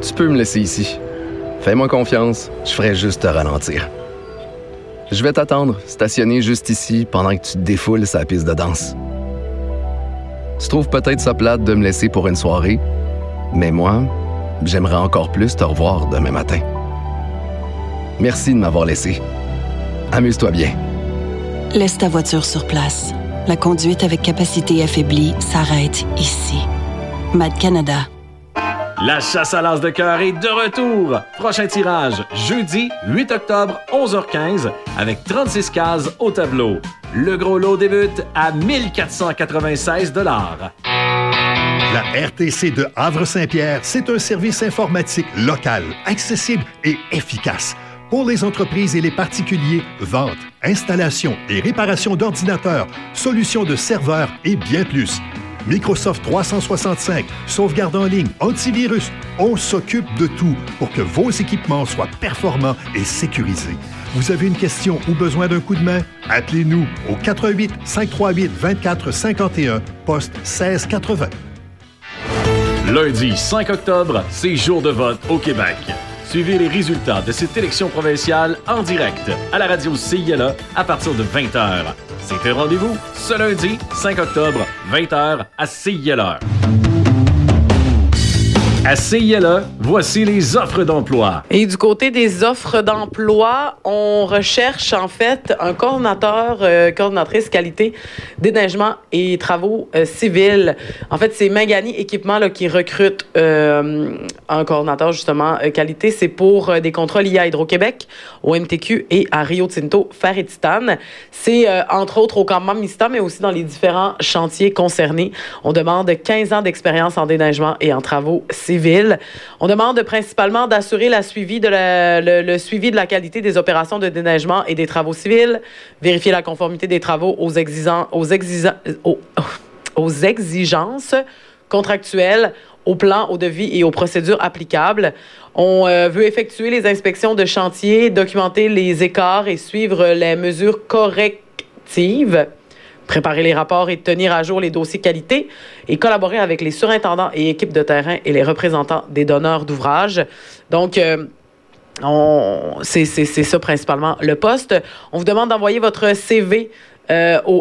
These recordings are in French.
Tu peux me laisser ici. Fais-moi confiance, je ferai juste te ralentir. Je vais t'attendre, stationné juste ici, pendant que tu te défoules sa piste de danse. Tu trouves peut-être ça plate de me laisser pour une soirée, mais moi, j'aimerais encore plus te revoir demain matin. Merci de m'avoir laissé. Amuse-toi bien. Laisse ta voiture sur place. La conduite avec capacité affaiblie s'arrête ici. MAD Canada. La chasse à l'as de cœur est de retour. Prochain tirage, jeudi 8 octobre, 11h15, avec 36 cases au tableau. Le gros lot débute à 1496 $. La RTC de Havre-Saint-Pierre, c'est un service informatique local, accessible et efficace. Pour les entreprises et les particuliers, vente, installation et réparation d'ordinateurs, solutions de serveurs et bien plus. Microsoft 365, sauvegarde en ligne, antivirus, on s'occupe de tout pour que vos équipements soient performants et sécurisés. Vous avez une question ou besoin d'un coup de main? Appelez-nous au 88 538 24 51, poste 1680. Lundi 5 octobre, c'est jour de vote au Québec. Suivez les résultats de cette élection provinciale en direct à la radio CILA à partir de 20h. C'est un rendez-vous ce lundi 5 octobre, 20h à CILA. À CILA, voici les offres d'emploi. Et du côté des offres d'emploi, on recherche en fait un coordinatrice qualité, déneigement et travaux civils. En fait, c'est Mangani Équipement là, qui recrute un coordinateur justement qualité. C'est pour des contrats liés à Hydro-Québec, au MTQ et à Rio Tinto Fer et Titane. C'est entre autres au campement Mista, mais aussi dans les différents chantiers concernés. On demande 15 ans d'expérience en déneigement et en travaux civils. On demande principalement d'assurer le suivi de la qualité des opérations de déneigement et des travaux civils, vérifier la conformité des travaux aux exigences contractuelles, aux plans, aux devis et aux procédures applicables. On veut effectuer les inspections de chantier, documenter les écarts et suivre les mesures correctives, préparer les rapports et tenir à jour les dossiers qualité et collaborer avec les surintendants et équipes de terrain et les représentants des donneurs d'ouvrages. Donc, c'est ça principalement le poste. On vous demande d'envoyer votre CV au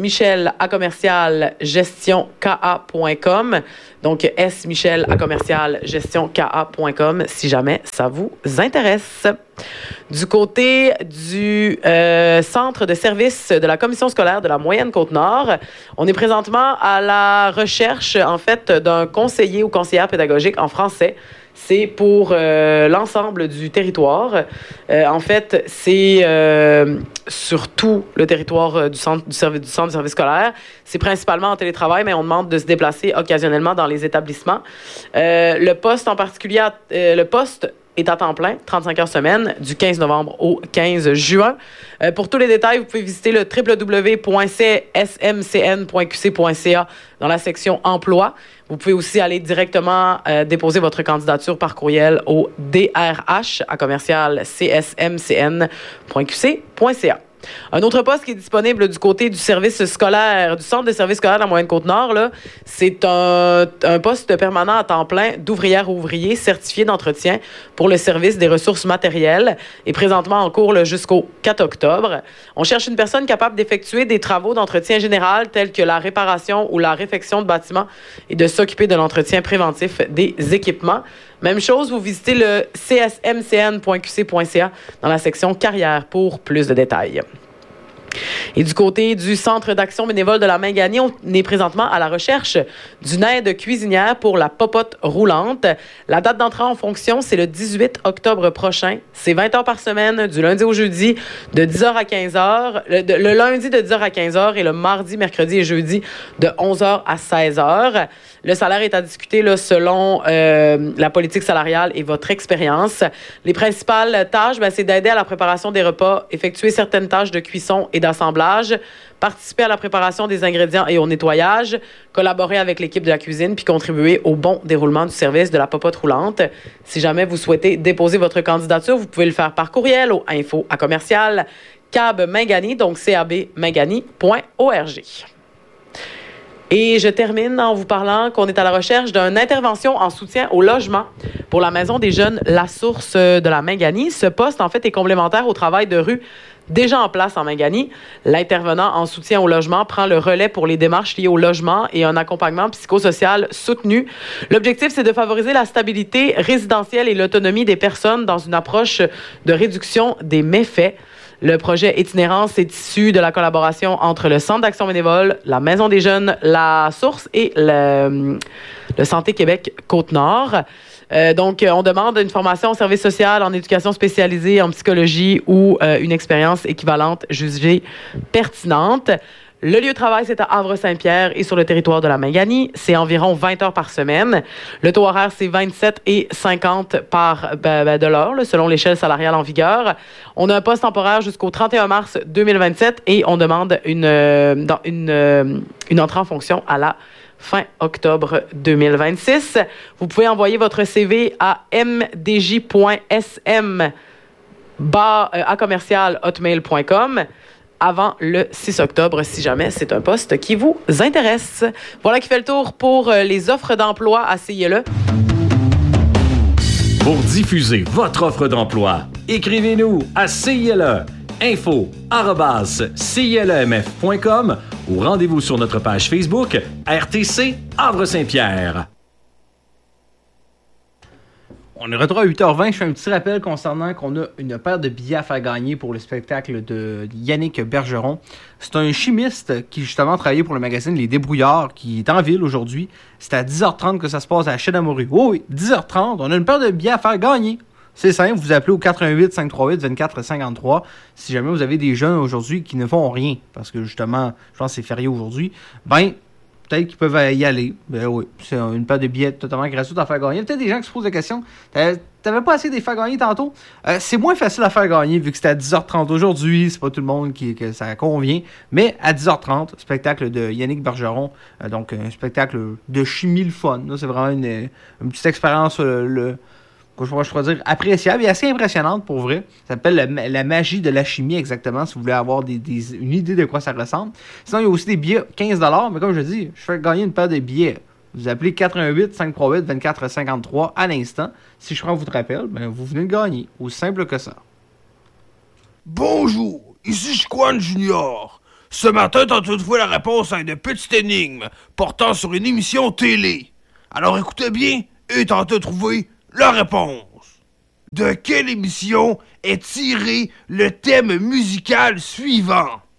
smichel@gestionka.com. Donc, smichel@gestionka.com si jamais ça vous intéresse. Du côté du centre de service de la commission scolaire de la Moyenne-Côte-Nord, on est présentement à la recherche, en fait, d'un conseiller ou conseillère pédagogique en français. C'est pour l'ensemble du territoire. En fait, c'est sur tout le territoire du centre de service scolaire. C'est principalement en télétravail, mais on demande de se déplacer occasionnellement dans les établissements. Le poste en particulier, le poste est à temps plein, 35 heures semaine, du 15 novembre au 15 juin. Pour tous les détails, vous pouvez visiter le www.smcn.qc.ca dans la section Emploi. Vous pouvez aussi aller directement déposer votre candidature par courriel au drh@csmcn.qc.ca. Un autre poste qui est disponible du côté du service scolaire, du centre de service scolaire de la Moyenne-Côte-Nord, là, c'est un poste permanent à temps plein d'ouvrière ou ouvrier certifié d'entretien pour le service des ressources matérielles et présentement en cours là, jusqu'au 4 octobre. On cherche une personne capable d'effectuer des travaux d'entretien général tels que la réparation ou la réfection de bâtiments et de s'occuper de l'entretien préventif des équipements. Même chose, vous visitez le csmcn.qc.ca dans la section carrière pour plus de détails. Et du côté du Centre d'action bénévole de la Mangani, on est présentement à la recherche d'une aide cuisinière pour la popote roulante. La date d'entrée en fonction, c'est le 18 octobre prochain. C'est 20 heures par semaine, du lundi au jeudi, de 10h à 15h. Le lundi de 10h à 15h et le mardi, mercredi et jeudi de 11h à 16h. Le salaire est à discuter là, selon la politique salariale et votre expérience. Les principales tâches, c'est d'aider à la préparation des repas, effectuer certaines tâches de cuisson et d'assemblage, participer à la préparation des ingrédients et au nettoyage, collaborer avec l'équipe de la cuisine puis contribuer au bon déroulement du service de la popote roulante. Si jamais vous souhaitez déposer votre candidature, vous pouvez le faire par courriel au info@cabmangani, donc cabmangani.org. Et je termine en vous parlant qu'on est à la recherche d'une intervention en soutien au logement pour la Maison des jeunes La Source de la Mingani. Ce poste, en fait, est complémentaire au travail de rue déjà en place en Mingani. L'intervenant en soutien au logement prend le relais pour les démarches liées au logement et un accompagnement psychosocial soutenu. L'objectif, c'est de favoriser la stabilité résidentielle et l'autonomie des personnes dans une approche de réduction des méfaits. Le projet Itinérance est issu de la collaboration entre le Centre d'action bénévole, la Maison des jeunes La Source et le Santé Québec Côte-Nord. Donc, on demande une formation au service social, en éducation spécialisée, en psychologie ou une expérience équivalente jugée pertinente. Le lieu de travail, c'est à Havre-Saint-Pierre et sur le territoire de la Mingani. C'est environ 20 heures par semaine. Le taux horaire, c'est 27 et 50 de l'heure, selon l'échelle salariale en vigueur. On a un poste temporaire jusqu'au 31 mars 2027 et on demande une entrée en fonction à la fin octobre 2026. Vous pouvez envoyer votre CV à mdj.sm@commercial.hotmail.com avant le 6 octobre, si jamais c'est un poste qui vous intéresse. Voilà qui fait le tour pour les offres d'emploi à CILE. Pour diffuser votre offre d'emploi, écrivez-nous à CILE@CILEMF.com ou rendez-vous sur notre page Facebook RTC Havre-Saint-Pierre. On est retour à 8h20. Je fais un petit rappel concernant qu'on a une paire de billets à faire gagner pour le spectacle de Yannick Bergeron. C'est un chimiste qui, justement, travaillait pour le magazine Les Débrouillards, qui est en ville aujourd'hui. C'est à 10h30 que ça se passe à Chedamorue. Oh oui, 10h30. On a une paire de billets à faire gagner. C'est simple, vous appelez au 88 538 24 53 si jamais vous avez des jeunes aujourd'hui qui ne font rien. Parce que, justement, je pense que c'est férié aujourd'hui. Peut-être qu'ils peuvent y aller. Ben oui, c'est une paire de billets totalement gratuite à faire gagner. Peut-être des gens qui se posent la question, t'avais pas essayé de les faire gagner tantôt? C'est moins facile à faire gagner vu que c'était à 10h30 aujourd'hui. C'est pas tout le monde que ça convient. Mais à 10h30, spectacle de Yannick Bergeron. Donc, un spectacle de chimie le fun. Là, c'est vraiment une petite expérience je pourrais dire appréciable et assez impressionnante pour vrai. Ça s'appelle la magie de la chimie exactement, si vous voulez avoir une idée de quoi ça ressemble. Sinon, il y a aussi des billets 15$, mais comme je dis, je fais gagner une paire de billets. Vous appelez 88 538 24 53 à l'instant. Si je prends votre appel, vous venez de gagner. Aussi simple que ça. Bonjour, ici Chiquan Junior. Ce matin, tentez de trouver la réponse à une petite énigme portant sur une émission télé. Alors écoutez bien et tentez de trouver la réponse. De quelle émission est tiré le thème musical suivant?